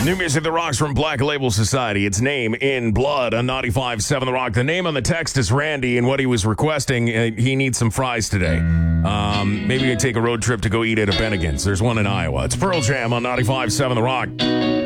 New music that rocks from Black Label Society. Its name in blood on 95.7 The Rock. The name on the text is Randy, and what he was requesting, he needs some fries today. Maybe we take a road trip to go eat at a Bennigan's. There's one in Iowa. It's Pearl Jam on 95.7 The Rock.